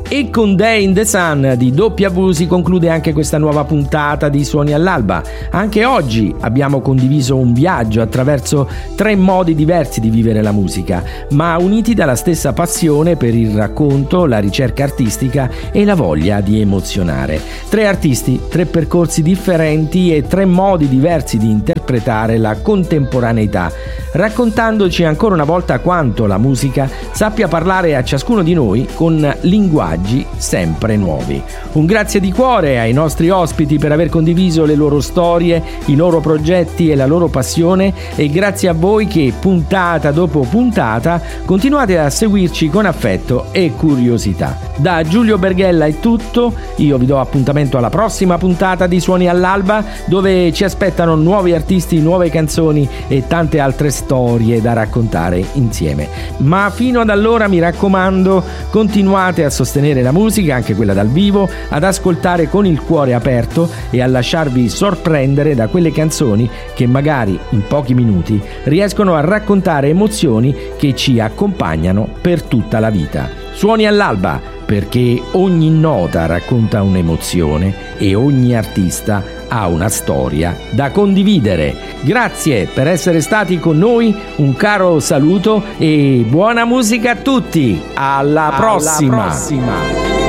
E con Day in the Sun di W si conclude anche questa nuova puntata di Suoni all'Alba. Anche oggi abbiamo condiviso un viaggio attraverso 3 modi diversi di vivere la musica, ma uniti dalla stessa passione per il racconto, la ricerca artistica e la voglia di emozionare. 3 artisti, 3 percorsi differenti e 3 modi diversi di interpretare la contemporaneità, raccontandoci ancora una volta quanto la musica sappia parlare a ciascuno di noi con linguaggi sempre nuovi. Un grazie di cuore ai nostri ospiti per aver condiviso le loro storie, i loro progetti e la loro passione, e grazie a voi che puntata dopo puntata continuate a seguirci con affetto e curiosità. Da Giulio Berghella è tutto, io vi do appuntamento alla prossima puntata di Suoni all'Alba, dove ci aspettano nuovi artisti, nuove canzoni e tante altre storie da raccontare insieme. Ma fino ad allora, mi raccomando, continuate a sostenere la musica, anche quella dal vivo, ad ascoltare con il cuore aperto e a lasciarvi sorprendere da quelle canzoni che magari in pochi minuti riescono a raccontare emozioni che ci accompagnano per tutta la vita. Suoni all'Alba, perché ogni nota racconta un'emozione e ogni artista ha una storia da condividere. Grazie per essere stati con noi, un caro saluto e buona musica a tutti. Alla prossima.